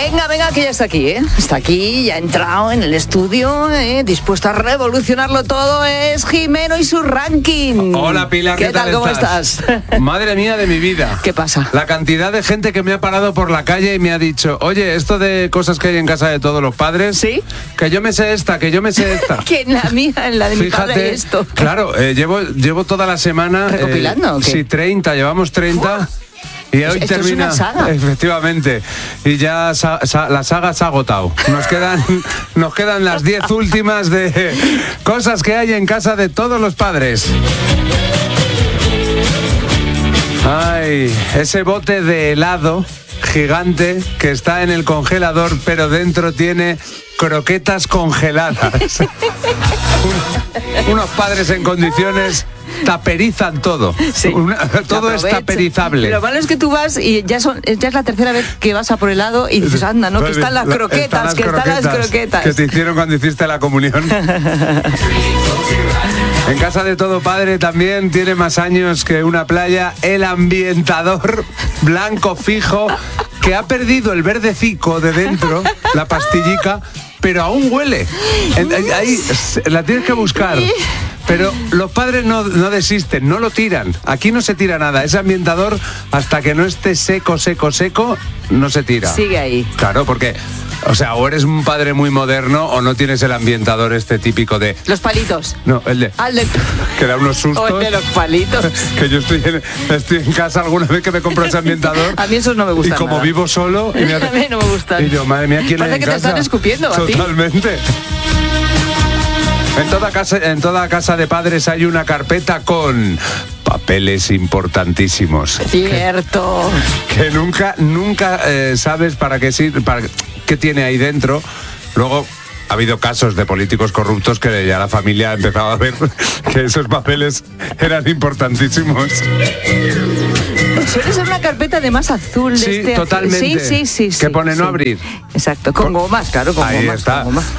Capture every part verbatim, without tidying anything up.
Venga, venga, que ya está aquí, ¿eh? Está aquí, ya ha entrado en el estudio, ¿eh? Dispuesto a revolucionarlo todo, es Jimeno y su ranking. Hola, Pilar, ¿qué, ¿qué tal? tal ¿Cómo estás? estás? Madre mía de mi vida. ¿Qué pasa? La cantidad de gente que me ha parado por la calle y me ha dicho, oye, esto de cosas que hay en casa de todos los padres, ¿sí? Que yo me sé esta, que yo me sé esta. Que en la mía, en la de mi Fíjate, padre esto. Claro, eh, llevo, llevo toda la semana... ¿Recopilando eh, o qué? Sí, treinta, llevamos treinta... ¡Fua! Y hoy Esto termina, es una saga. Efectivamente, y ya sa, sa, la saga se ha agotado. Nos quedan, nos quedan las diez últimas de cosas que hay en casa de todos los padres. Ay, ese bote de helado gigante que está en el congelador, pero dentro tiene croquetas congeladas. Un, unos padres en condiciones taperizan todo. Sí, Una, todo es taperizable. Lo malo es que tú vas y ya, son, ya es la tercera vez que vas a por helado y dices, anda, ¿no? Que están las croquetas, están las que croquetas, están las croquetas. Que te hicieron cuando hiciste la comunión. En casa de todo padre también tiene más años que una playa el ambientador blanco fijo que ha perdido el verdecico de dentro, la pastillica, pero aún huele. Ahí la tienes que buscar. Pero los padres no, no desisten, no lo tiran. Aquí no se tira nada. Ese ambientador, hasta que no esté seco, seco, seco, no se tira. Sigue ahí. Claro, porque, o sea, o eres un padre muy moderno o no tienes el ambientador este típico de... Los palitos. No, el de... Al de... Que da unos sustos. O el de los palitos. Que yo estoy en, estoy en casa alguna vez que me compro ese ambientador. A mí esos no me gustan. Y como nada. vivo solo... Y me hace... A mí no me gustan. Y yo, madre mía, ¿quién Parece hay en que casa? te están escupiendo a ti. Totalmente. En toda casa, en toda casa de padres hay una carpeta con papeles importantísimos. Cierto. Que, que nunca, nunca eh, sabes para qué sirve, para qué tiene ahí dentro. Luego ha habido casos de políticos corruptos que ya la familia ha empezado a ver que esos papeles eran importantísimos. Suele ser una carpeta de más azul. Sí, este totalmente. Sí, sí, sí, sí. Que pone sí. no abrir. Exacto, con, con gomas, claro, con ahí gomas. está. Con gomas.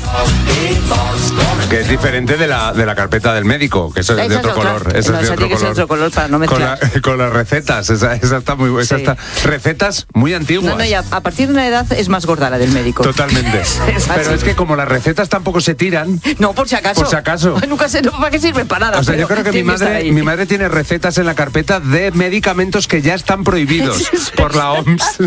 Que es diferente de la, de la carpeta del médico, que eso es de otro claro. color. Eso no, es de otro que color. otro color para no mezclar. Con, la, con las recetas, esa, esa está muy buena. Sí. Recetas muy antiguas. No, no, ya a partir de una edad es más gorda la del médico. Totalmente. es Pero es que como las recetas tampoco se tiran. No, por si acaso. Por si acaso. Nunca sé no, para qué sirve para nada. O sea, yo creo que mi madre, mi madre tiene recetas en la carpeta de medicamentos que ya están prohibidos por la O M S.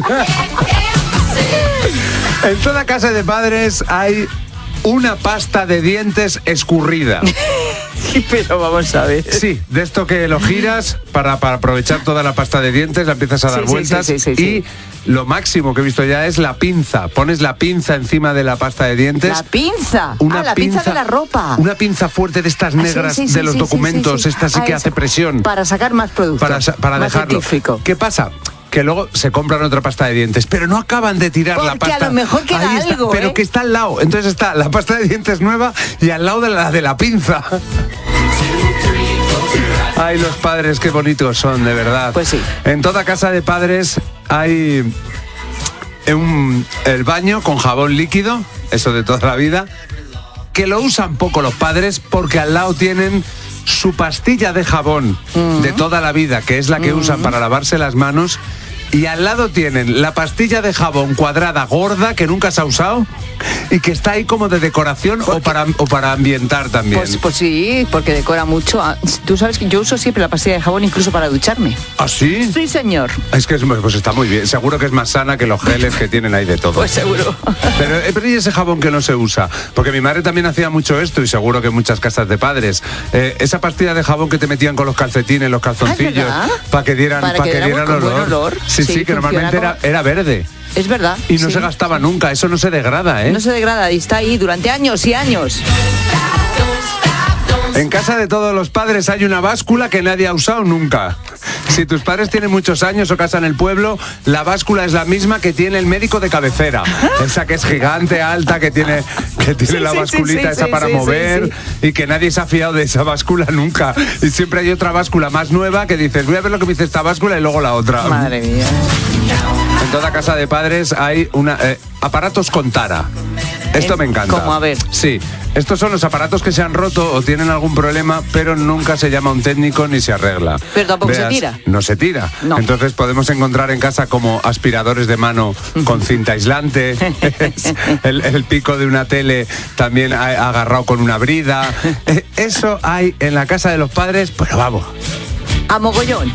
En toda casa de padres hay una pasta de dientes escurrida. Pero vamos a ver. Sí, de esto que lo giras para, para aprovechar toda la pasta de dientes, la empiezas a dar sí, vueltas sí, sí, sí, y sí. lo máximo que he visto ya es la pinza. Pones la pinza encima de la pasta de dientes. La pinza. Una ah, la pinza, pinza de la ropa. Una pinza fuerte de estas negras ah, sí, sí, de sí, los sí, documentos. Sí, sí, sí. Esta sí ah, que eso. hace presión. Para sacar más producto. Para, para más dejarlo. Científico. ¿Qué pasa? Que luego se compran otra pasta de dientes, pero no acaban de tirar Porque la pasta. a lo mejor queda Ahí está, algo, pero ¿eh? que está al lado. Entonces está la pasta de dientes nueva y al lado de la de la pinza. Ay, los padres, qué bonitos son, de verdad. Pues sí. En toda casa de padres hay un, el baño con jabón líquido, eso de toda la vida, que lo usan poco los padres porque al lado tienen su pastilla de jabón uh-huh. de toda la vida, que es la que uh-huh. usan para lavarse las manos, y al lado tienen la pastilla de jabón cuadrada gorda que nunca se ha usado y que está ahí como de decoración o para, o para ambientar también. Pues, pues sí, porque decora mucho. Tú sabes que yo uso siempre la pastilla de jabón incluso para ducharme. ¿Ah, sí? Sí, señor. Es que es, pues está muy bien. Seguro que es más sana que los geles que tienen ahí de todo. Pues seguro. Pero, pero ¿y ese jabón que no se usa? Porque mi madre también hacía mucho esto y seguro que en muchas casas de padres. Eh, esa pastilla de jabón que te metían con los calcetines, los calzoncillos, ¿Ah, para que dieran, para pa que que dieran dieran olor. Buen olor. Sí, sí, sí, que normalmente como... era, era verde. Es verdad. Y no sí. se gastaba nunca, eso no se degrada, ¿eh? No se degrada y está ahí durante años y años. En casa de todos los padres hay una báscula que nadie ha usado nunca. Si tus padres tienen muchos años o casa en el pueblo, la báscula es la misma que tiene el médico de cabecera. Esa que es gigante, alta, que tiene, que tiene sí, la sí, basculita sí, esa sí, para sí, mover sí, sí. y que nadie se ha fiado de esa báscula nunca. Y siempre hay otra báscula más nueva que dices, voy a ver lo que me dice esta báscula y luego la otra. Madre mía. En toda casa de padres hay una, eh, aparatos con tara. Esto me encanta. Como a ver. Sí, estos son los aparatos que se han roto o tienen algún problema, pero nunca se llama a un técnico ni se arregla. Pero tampoco Veas, se tira. No se tira. No. Entonces podemos encontrar en casa como aspiradores de mano con cinta aislante, el, el pico de una tele también a- agarrado con una brida. Eh, Eso hay en la casa de los padres, pero vamos. A mogollón.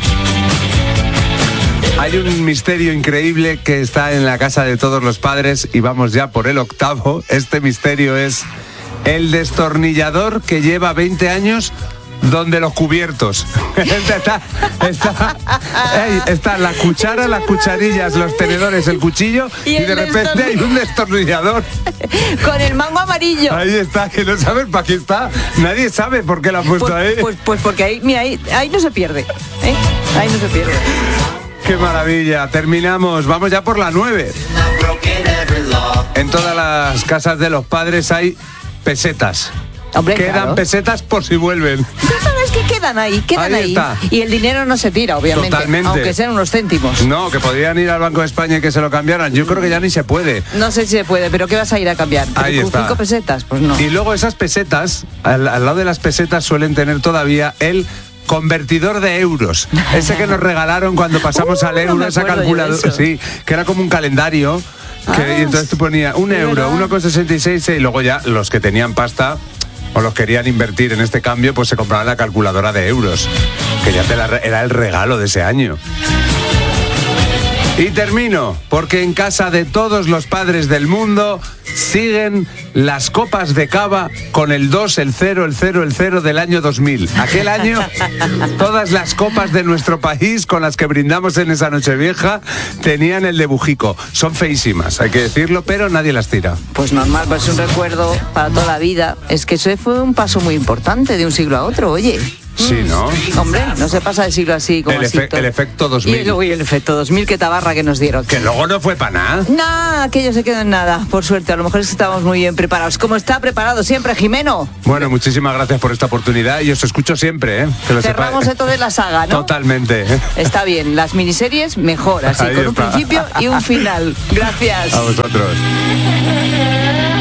Hay un misterio increíble que está en la casa de todos los padres y vamos ya por el octavo. Este misterio es el destornillador que lleva veinte años donde los cubiertos. está, está, ey, está la cuchara, las cucharillas, los tenedores, el cuchillo y, Y el de repente hay un destornillador. Con el mango amarillo. Ahí está, que no sabes para qué está. Nadie sabe por qué lo ha puesto Pues, ahí. pues, pues porque ahí, mira, ahí, ahí no se pierde. ¿eh? Ahí no se pierde. ¡Qué maravilla! Terminamos. Vamos ya por la nueve. En todas las casas de los padres hay pesetas. Hombre, Quedan claro. pesetas por si vuelven. Tú sabes que quedan ahí, quedan Ahí ahí. está. Y el dinero no se tira, obviamente. Totalmente. Aunque sean unos céntimos. No, que podrían ir al Banco de España y que se lo cambiaran. Yo creo que ya ni se puede. No sé si se puede, pero ¿qué vas a ir a cambiar? Ahí ¿Con está. cinco pesetas? Pues no. Y luego esas pesetas, al, al lado de las pesetas suelen tener todavía el convertidor de euros. Ese que nos regalaron cuando pasamos Uh, al no euro, me esa acuerdo yo de calculadora. eso. Sí, que era como un calendario. Que, Ah, y entonces tú ponías un sí, euro, ¿verdad? uno con sesenta y seis y luego ya los que tenían pasta o los querían invertir en este cambio, pues se compraban la calculadora de euros, que ya te la re- era el regalo de ese año. Y termino, porque en casa de todos los padres del mundo siguen las copas de cava con el dos, el cero, el cero, el cero del año dos mil. Aquel año, todas las copas de nuestro país con las que brindamos en esa Nochevieja tenían el de Bujico. Son feísimas, hay que decirlo, pero nadie las tira. Pues normal, pues es un recuerdo para toda la vida. Es que eso fue un paso muy importante de un siglo a otro, oye. Sí, ¿no? Hombre, no se pasa de siglo así como El, así. efe- todo. el efecto dos Y mil. luego y el efecto dos mil, qué tabarra que nos dieron. Que luego no fue para nada. Nada, aquello se quedó en nada, por suerte. A lo mejor es que estábamos muy bien preparados. Como está preparado siempre, Jimeno. Bueno, muchísimas gracias por esta oportunidad y os escucho siempre, ¿eh? Que lo Cerramos sepáis. entonces la saga, ¿no? Totalmente. Está bien, las miniseries mejor, así, Ahí con un está. principio y un final. Gracias. A vosotros.